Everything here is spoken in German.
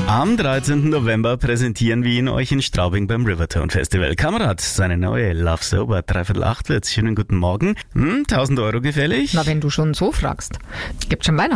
Am 13. November präsentieren wir ihn euch in Straubing beim Rivertone Festival. Kamerad, seine neue Love Sober, 7:45 wird's. Schönen guten Morgen. 1.000 € gefällig? Na, wenn du schon so fragst. Gibt schon Weihnachten.